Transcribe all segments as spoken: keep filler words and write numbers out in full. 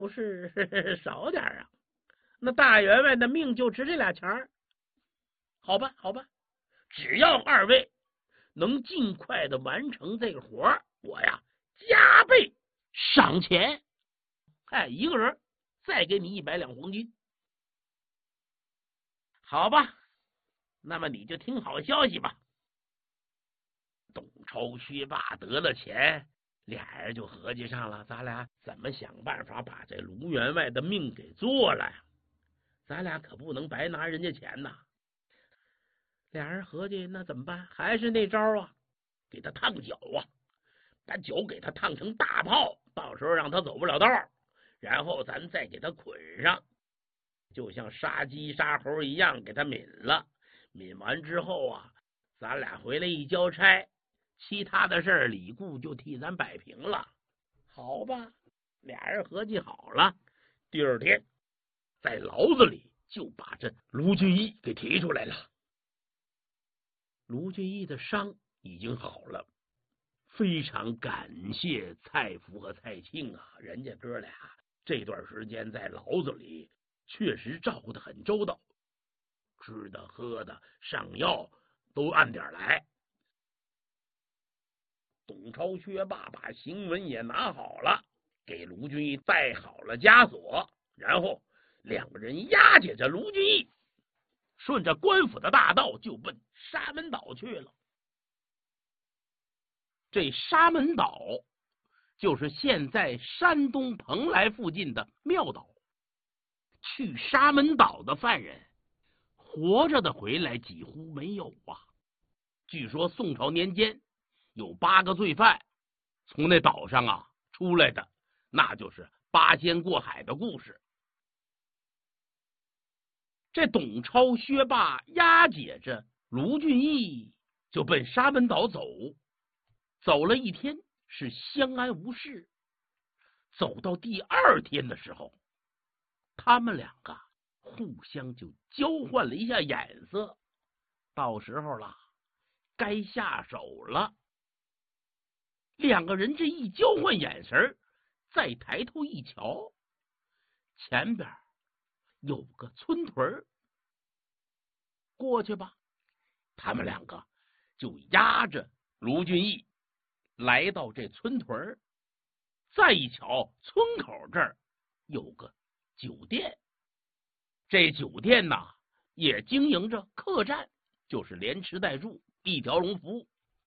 不是少点啊？那大员外的命就值这俩钱儿。好吧，好吧，只要二位能尽快的完成这个活儿，我呀加倍赏钱。哎，一个人再给你一百两黄金。好吧，那么你就听好消息吧。董超、薛霸得了钱，俩人就合计上了，咱俩怎么想办法把这卢员外的命给做了呀？咱俩可不能白拿人家钱呐。俩人合计，那怎么办？还是那招啊，给他烫脚啊，把脚给他烫成大泡，到时候让他走不了道，然后咱再给他捆上，就像杀鸡杀猴一样给他抿了。抿完之后啊，咱俩回来一交差，其他的事儿李固就替咱摆平了。好吧，俩人合计好了，第二天在牢子里就把这卢俊义给提出来了。卢俊义的伤已经好了，非常感谢蔡福和蔡庆啊，人家哥俩这段时间在牢子里确实照顾得很周到，吃的喝的上药都按点来。董超、薛霸把行文也拿好了，给卢俊义戴好了枷锁，然后两个人押解着卢俊义，顺着官府的大道就奔沙门岛去了。这沙门岛就是现在山东蓬莱附近的庙岛。去沙门岛的犯人活着的回来几乎没有啊。据说宋朝年间有八个罪犯从那岛上啊出来的，那就是八仙过海的故事。这董超、薛霸押解着卢俊义就奔沙门岛走，走了一天是相安无事。走到第二天的时候，他们两个互相就交换了一下眼色，到时候了，该下手了。两个人这一交换眼神，再抬头一瞧，前边有个村屯，过去吧。他们两个就押着卢俊义来到这村屯，再一瞧，村口这儿有个酒店，这酒店呢也经营着客栈，就是连吃带住，一条龙服务。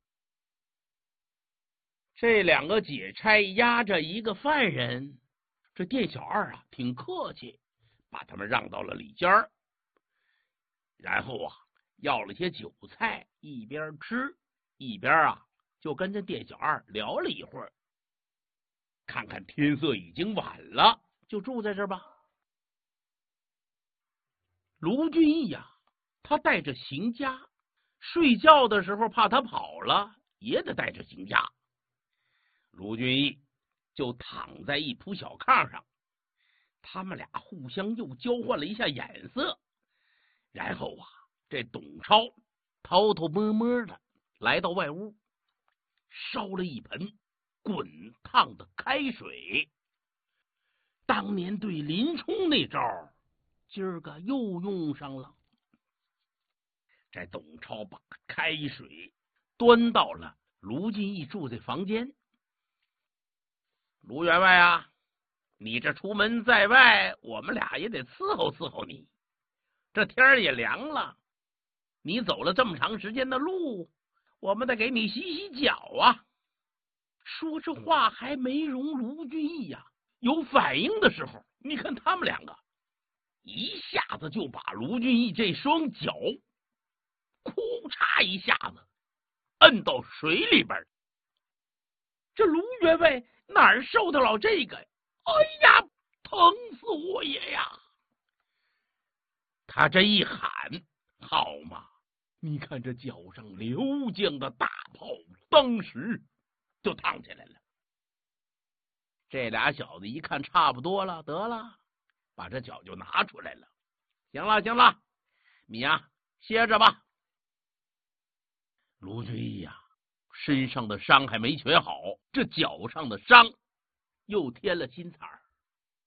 这两个解差押着一个犯人，这店小二啊挺客气，把他们让到了里间儿，然后啊要了些酒菜，一边吃一边啊就跟这店小二聊了一会儿。看看天色已经晚了，就住在这儿吧。卢俊义呀、啊，他带着行枷，睡觉的时候怕他跑了，也得带着行枷。卢俊义就躺在一铺小炕上，他们俩互相又交换了一下眼色，然后啊，这董超偷偷摸摸的来到外屋，烧了一盆滚烫的开水。当年对林冲那招，今儿个又用上了。这董超把开水端到了卢俊义住的房间。卢员外啊，你这出门在外，我们俩也得伺候伺候你。这天也凉了，你走了这么长时间的路，我们得给你洗洗脚啊。说这话还没容卢俊义呀、啊、有反应的时候，你看他们两个一下子就把卢俊义这双脚哭嚓一下子摁到水里边。这卢员外哪儿受得了这个？哎呀，疼死我也呀！他这一喊，好嘛，你看这脚上流浆的大泡，当时就烫起来了。这俩小子一看差不多了，得了，把这脚就拿出来了。行了行了，你呀歇着吧。卢俊义呀，身上的伤还没全好，这脚上的伤又添了新茬儿。